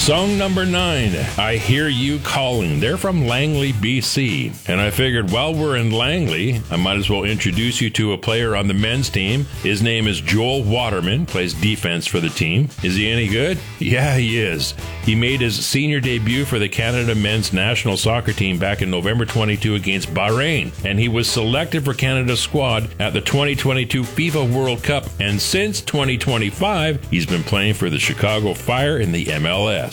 Song number 9, I Hear You Calling. They're from Langley, BC. And I figured while we're in Langley, I might as well introduce you to a player on the men's team. His name is Joel Waterman, plays defense for the team. Is he any good? Yeah, he is. He made his senior debut for the Canada men's national soccer team back in November 22 against Bahrain. And he was selected for Canada's squad at the 2022 FIFA World Cup. And since 2025, he's been playing for the Chicago Fire in the MLS.